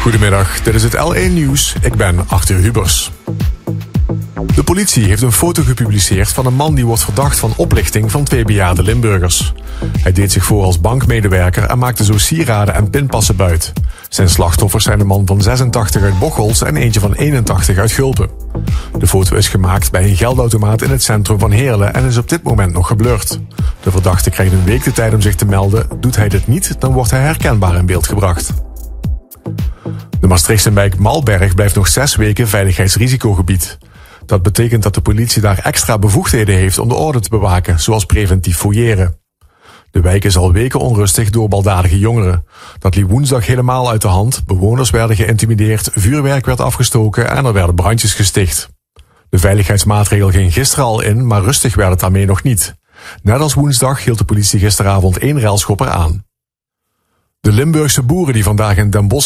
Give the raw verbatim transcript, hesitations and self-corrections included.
Goedemiddag, dit is het L één Nieuws. Ik ben Arthur Hubers. De politie heeft een foto gepubliceerd van een man die wordt verdacht van oplichting van twee bejaarde Limburgers. Hij deed zich voor als bankmedewerker en maakte zo sieraden en pinpassen buit. Zijn slachtoffers zijn een man van zesentachtig uit Bocholt en eentje van eenentachtig uit Gulpen. De foto is gemaakt bij een geldautomaat in het centrum van Heerlen en is op dit moment nog geblurred. De verdachte krijgt een week de tijd om zich te melden. Doet hij dit niet, dan wordt hij herkenbaar in beeld gebracht. De Maastrichtse wijk Malberg blijft nog zes weken veiligheidsrisicogebied. Dat betekent dat de politie daar extra bevoegdheden heeft om de orde te bewaken, zoals preventief fouilleren. De wijk is al weken onrustig door baldadige jongeren. Dat liep woensdag helemaal uit de hand. Bewoners werden geïntimideerd, vuurwerk werd afgestoken en er werden brandjes gesticht. De veiligheidsmaatregel ging gisteren al in, maar rustig werd het daarmee nog niet. Net als woensdag hield de politie gisteravond één railschopper aan. De Limburgse boeren die vandaag in Den Bosch